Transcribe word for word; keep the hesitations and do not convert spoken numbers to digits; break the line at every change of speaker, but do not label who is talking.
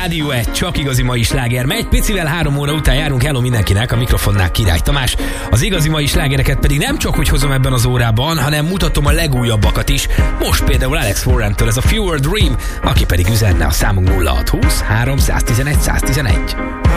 Rádió egy, csak igazi mai sláger. Megy picivel három óra után járunk. Hello mindenkinek, a mikrofonnál Király Tamás. Az igazi mai slágereket pedig nem csak hogy hozom ebben az órában, hanem mutatom a legújabbakat is. Most például Alex Warrentől ez a Fewer Dream, aki pedig üzenne a számunk nulla hat húsz három tizenegy száz tizenegy.